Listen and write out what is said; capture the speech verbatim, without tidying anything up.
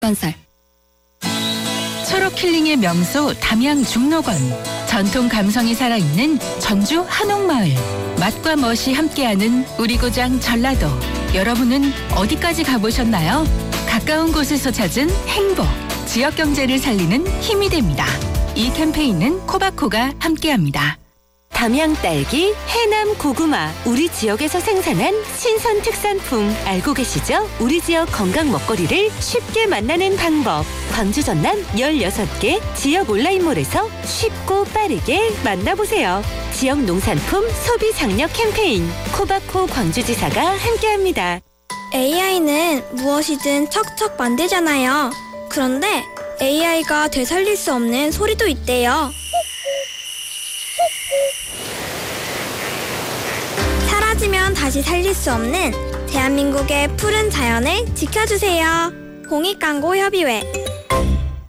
건설. 초록 힐링의 명소 담양 중록원. 전통 감성이 살아있는 전주 한옥마을. 맛과 멋이 함께하는 우리 고장 전라도. 여러분은 어디까지 가보셨나요? 가까운 곳에서 찾은 행복. 지역 경제를 살리는 힘이 됩니다. 이 캠페인은 코바코가 함께합니다. 담양 딸기, 해남 고구마, 우리 지역에서 생산한 신선 특산품 알고 계시죠? 우리 지역 건강 먹거리를 쉽게 만나는 방법. 광주 전남 열여섯 개 지역 온라인몰에서 쉽고 빠르게 만나보세요. 지역 농산품 소비 장려 캠페인 코바코 광주지사가 함께합니다. 에이아이는 무엇이든 척척 만들잖아요. 그런데 에이아이가 되살릴 수 없는 소리도 있대요. 사라지면 다시 살릴 수 없는 대한민국의 푸른 자연을 지켜주세요. 공익광고협의회.